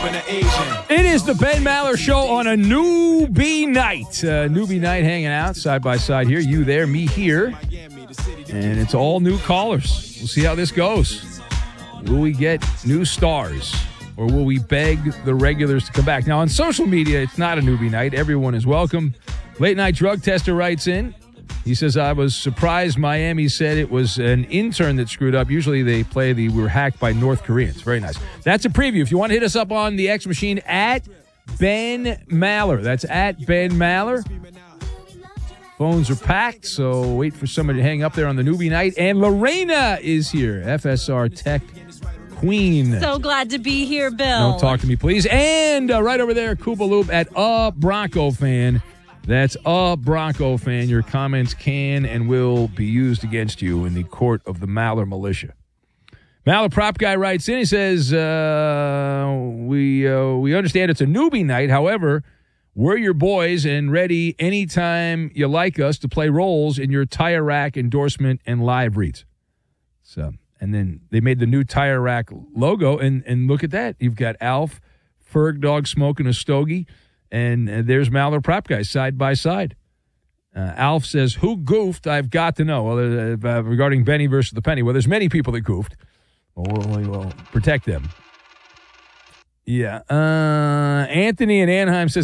It is the Ben Maller Show on a newbie night. Newbie night hanging out side by side here. You there, me here. And it's all new callers. We'll see how this goes. Will we get new stars? Or will we beg the regulars to come back? Now, on social media, it's not a newbie night. Everyone is welcome. Late Night Drug Tester writes in. He says, I was surprised Miami said it was an intern that screwed up. Usually they play we were hacked by North Koreans. Very nice. That's a preview. If you want to hit us up on the X Machine, at Ben Maller. That's at Ben Maller. Phones are packed, so wait for somebody to hang up there on the newbie night. And Lorena is here, FSR Tech Queen. So glad to be here, Bill. Don't talk to me, please. And right over there, Koopa Loop at A Bronco Fan. That's A Bronco Fan. Your comments can and will be used against you in the court of the Maller Militia. Maller Prop Guy writes in. He says, we understand it's a newbie night. However, we're your boys and ready anytime you like us to play roles in your Tire Rack endorsement and live reads. So, and then they made the new Tire Rack logo, and look at that. You've got Alf, Ferg Dog smoking a stogie, and there's Maller Prop Guy side by side. Alf says, who goofed? I've got to know. Well, regarding Benny versus the Penny, well, there's many people that goofed. We'll protect them. Yeah. Anthony in Anaheim says,